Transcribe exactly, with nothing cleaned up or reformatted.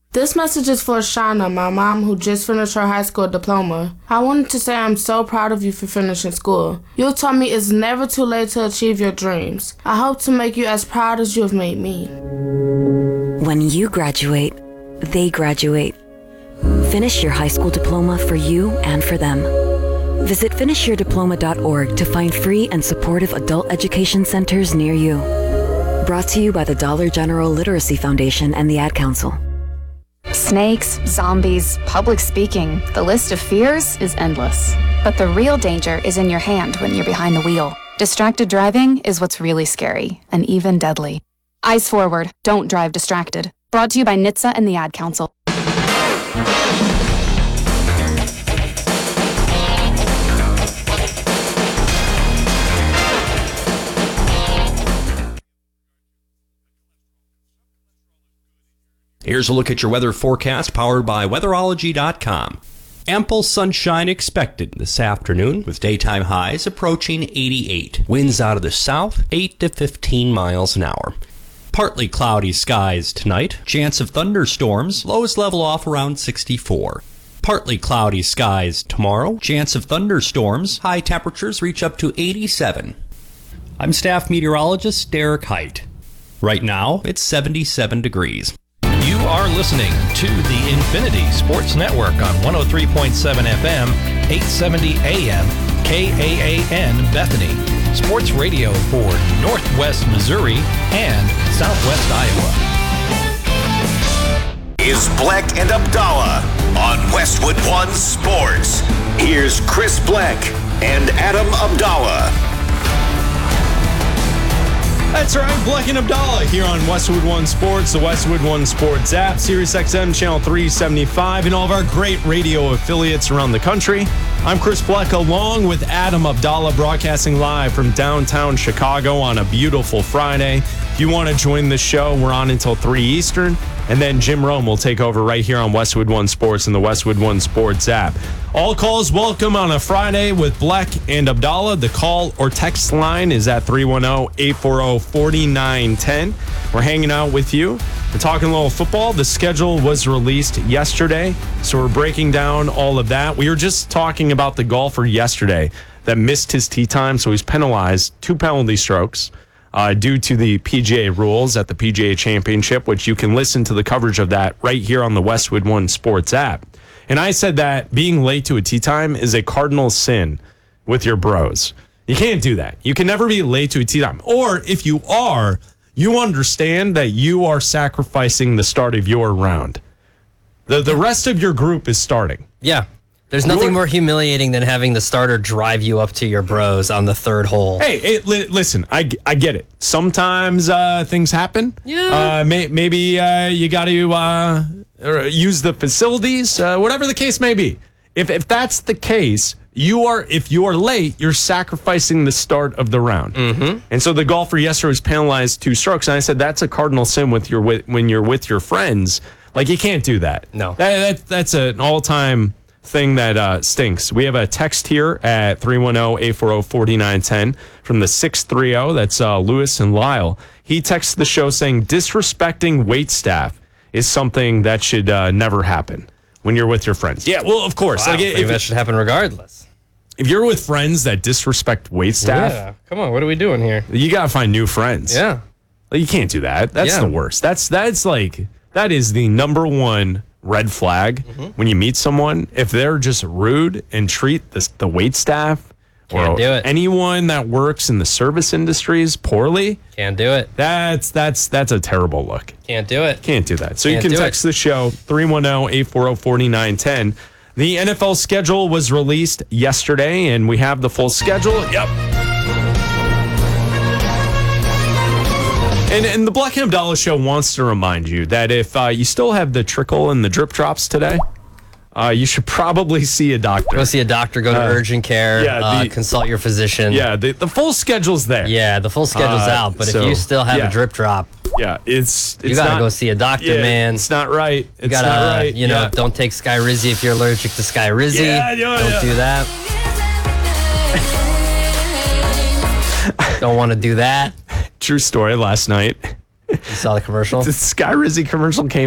This message is for Shauna, my mom, who just finished her high school diploma. I wanted to say I'm so proud of you for finishing school. You told me it's never too late to achieve your dreams. I hope to make you as proud as you have made me. When you graduate, they graduate. Finish your high school diploma for you and for them. Visit finish your diploma dot org to find free and supportive adult education centers near you. Brought to you by the Dollar General Literacy Foundation and the Ad Council. Snakes, zombies, public speaking, the list of fears is endless. But the real danger is in your hand when you're behind the wheel. Distracted driving is what's really scary and even deadly. Eyes forward, don't drive distracted. Brought to you by N H T S A and the Ad Council. Here's a look at your weather forecast powered by weatherology dot com. Ample sunshine expected this afternoon with daytime highs approaching eighty-eight. Winds out of the south, eight to fifteen miles an hour. Partly cloudy skies tonight. Chance of thunderstorms. Lows level off around sixty-four. Partly cloudy skies tomorrow. Chance of thunderstorms. High temperatures reach up to eighty-seven. I'm staff meteorologist Derek Height. Right now, it's seventy-seven degrees. You are listening to the Infinity Sports Network on one oh three point seven F M, eight seventy A M, K A A N Bethany. Sports radio for Northwest Missouri and Southwest Iowa. Is Bleck and Abdallah on Westwood One Sports. Here's Chris Bleck and Adam Abdallah. That's right, Bleck and Abdallah here on Westwood One Sports, the Westwood One Sports app, Sirius X M Channel three seventy-five, and all of our great radio affiliates around the country. I'm Chris Bleck, along with Adam Abdallah, broadcasting live from downtown Chicago on a beautiful Friday. If you want to join the show, we're on until three Eastern, and then Jim Rome will take over right here on Westwood One Sports and the Westwood One Sports app. All calls welcome on a Friday with Bleck and Abdallah. The call or text line is at three one zero, eight four zero, four nine one zero. We're hanging out with you. We're talking a little football. The schedule was released yesterday, so we're breaking down all of that. We were just talking about the golfer yesterday that missed his tee time, so he's penalized two penalty strokes uh, due to the P G A rules at the P G A Championship, which you can listen to the coverage of that right here on the Westwood One Sports app. And I said that being late to a tee time is a cardinal sin with your bros. You can't do that. You can never be late to a tee time. Or if you are, you understand that you are sacrificing the start of your round. The the rest of your group is starting. Yeah. There's nothing You're, more humiliating than having the starter drive you up to your bros on the third hole. Hey, hey li- listen, I, I get it. Sometimes uh, things happen. Yeah. Uh, may, maybe uh, you got to uh, use the facilities, uh, whatever the case may be. If if that's the case, you are if you are late, you're sacrificing the start of the round. Mm-hmm. And so the golfer yesterday was penalized two strokes, and I said that's a cardinal sin with your with, when you're with your friends. Like, you can't do that. No, that, that that's an all time thing that uh, stinks. We have a text here at three one zero, eight four zero, four nine one zero from the six three zero. That's uh, Lewis and Lyle. He texts the show saying disrespecting wait staff is something that should uh, never happen when you're with your friends. Yeah, well, of course. Wow, like, I think if, that should happen regardless. If you're with friends that disrespect wait staff, yeah. Come on, what are we doing here? You gotta find new friends. Yeah, like, you can't do that. That's yeah. the worst. That's that's like that is the number one red flag mm-hmm. when you meet someone. If they're just rude and treat the the wait staff Can't or do it. anyone that works in the service industries poorly, can't do it. That's that's that's a terrible look. Can't do it. Can't do that. So Can't you can do text it. the show three one zero, eight four zero, four nine one zero. The N F L schedule was released yesterday, and we have the full schedule. Yep. And, and the Bleck and Abdallah Show wants to remind you that if uh, you still have the trickle and the drip drops today, uh, you should probably see a doctor. Go see a doctor, go to uh, urgent care, yeah, the, uh, consult your physician. Yeah, the, the full schedule's there. Yeah, the full schedule's uh, out, but so, if you still have yeah. a drip drop, yeah, it's, it's you gotta not, go see a doctor, yeah, man. It's not right. It's you gotta, not right. You know, yeah. don't take Skyrizi if you're allergic to Skyrizi. Yeah, yeah, don't yeah. do that. Don't want to do that. True story. Last night, you saw the commercial. The Skyrizi commercial came